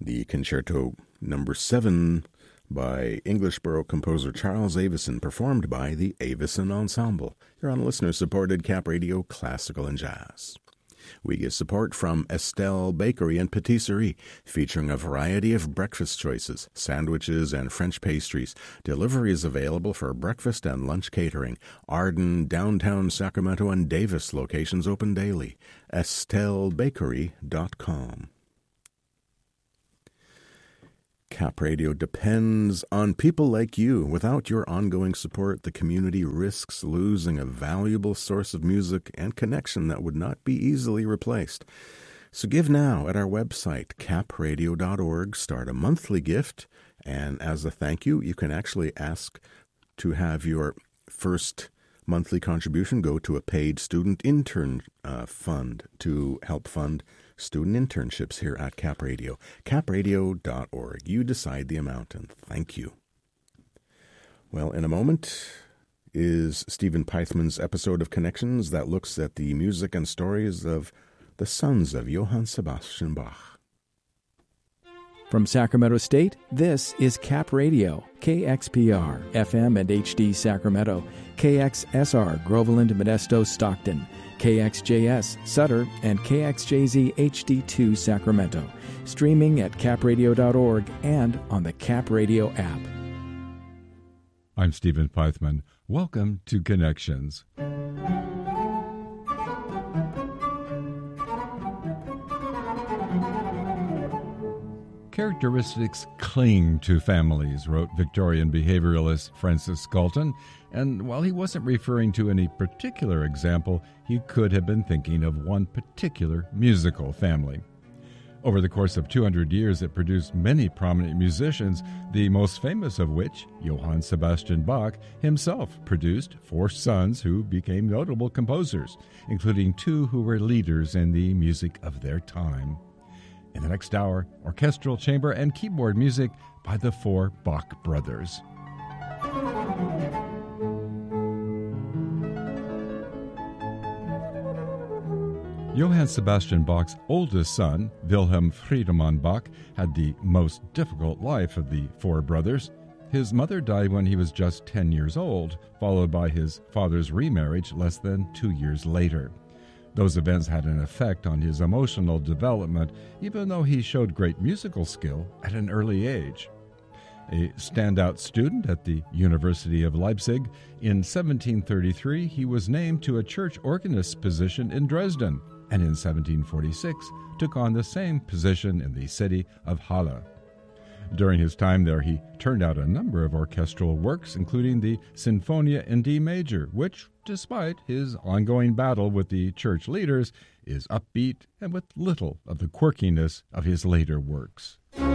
the Concerto Number 7 by English Baroque composer Charles Avison, performed by the Avison Ensemble. You're on listener-supported Cap Radio Classical and Jazz. We get support from Estelle Bakery and Patisserie, featuring a variety of breakfast choices, sandwiches, and French pastries. Delivery is available for breakfast and lunch catering. Arden, downtown Sacramento, and Davis locations open daily. EstelleBakery.com. Cap Radio depends on people like you. Without your ongoing support, the community risks losing a valuable source of music and connection that would not be easily replaced. So give now at our website, capradio.org. Start a monthly gift, and as a thank you, you can actually ask to have your first monthly contribution go to a paid student intern fund to help fund student internships here at Cap Radio. capradio.org. You decide the amount, and thank you. Well, in a moment is Stephen Peithman's episode of Connections that looks at the music and stories of the sons of Johann Sebastian Bach. From Sacramento State, this is Cap Radio, KXPR, FM and HD Sacramento, KXSR, Groveland, Modesto, Stockton, KXJS, Sutter, and KXJZ HD2 Sacramento. Streaming at capradio.org and on the Cap Radio app. I'm Stephen Peithman. Welcome to Connections. Characteristics cling to families, wrote Victorian behavioralist Francis Galton, and while he wasn't referring to any particular example, he could have been thinking of one particular musical family. Over the course of 200 years, it produced many prominent musicians, the most famous of which, Johann Sebastian Bach, himself produced 4 sons who became notable composers, including 2 who were leaders in the music of their time. In the next hour, orchestral, chamber, and keyboard music by the 4 Bach brothers. Johann Sebastian Bach's oldest son, Wilhelm Friedemann Bach, had the most difficult life of the 4 brothers. His mother died when he was just 10 years old, followed by his father's remarriage less than 2 years later. Those events had an effect on his emotional development, even though he showed great musical skill at an early age. A standout student at the University of Leipzig, in 1733 he was named to a church organist's position in Dresden, and in 1746 took on the same position in the city of Halle. During his time there, he turned out a number of orchestral works, including the Sinfonia in D major, which, despite his ongoing battle with the church leaders, is upbeat and with little of the quirkiness of his later works.